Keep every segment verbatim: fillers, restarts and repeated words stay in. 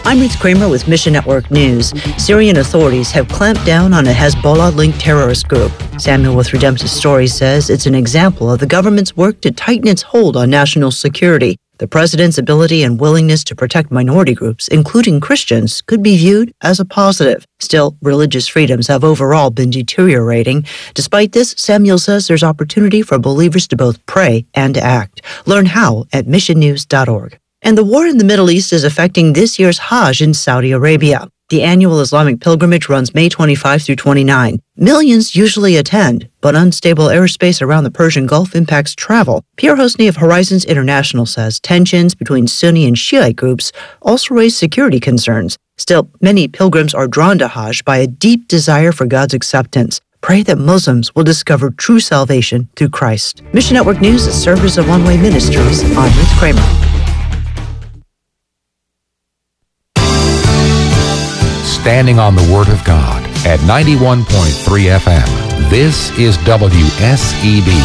I'm Ruth Kramer with Mission Network News. Syrian authorities have clamped down on a Hezbollah-linked terrorist group. Samuel with Redemptive Stories says it's an example of the government's work to tighten its hold on national security. The president's ability and willingness to protect minority groups, including Christians, could be viewed as a positive. Still, religious freedoms have overall been deteriorating. Despite this, Samuel says there's opportunity for believers to both pray and act. Learn how at mission news dot org. And the war in the Middle East is affecting this year's Hajj in Saudi Arabia. The annual Islamic pilgrimage runs May twenty-fifth through twenty-ninth. Millions usually attend, but unstable airspace around the Persian Gulf impacts travel. Pierre Hosny of Horizons International says tensions between Sunni and Shiite groups also raise security concerns. Still, many pilgrims are drawn to Hajj by a deep desire for God's acceptance. Pray that Muslims will discover true salvation through Christ. Mission Network News is Service of One Way Ministries. I'm Ruth Kramer. Standing on the Word of God at ninety-one point three F M. This is W S E B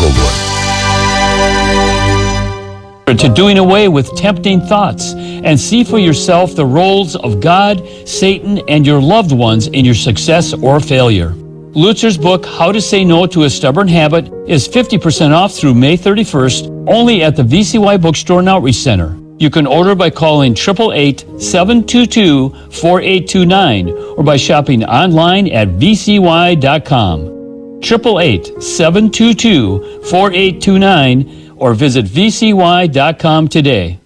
Englewood. To doing away with tempting thoughts and see for yourself the roles of God, Satan, and your loved ones in your success or failure. Lutzer's book, How to Say No to a Stubborn Habit, is fifty percent off through May thirty-first, only at the V C Y Bookstore and Outreach Center. You can order by calling eight eight eight, seven two two, four eight two nine or by shopping online at v c y dot com. eight eight eight, seven two two, four eight two nine or visit v c y dot com today.